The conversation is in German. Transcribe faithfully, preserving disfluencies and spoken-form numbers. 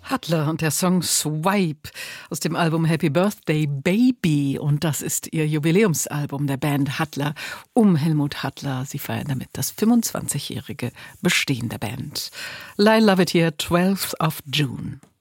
Hattler und der Song Swipe aus dem Album Happy Birthday Baby. Und das ist ihr Jubiläumsalbum der Band Hattler um Helmut Hattler. Sie feiern damit das fünfundzwanzigjährige Bestehen der Band. Lyle Lovett hier, twelfth of June.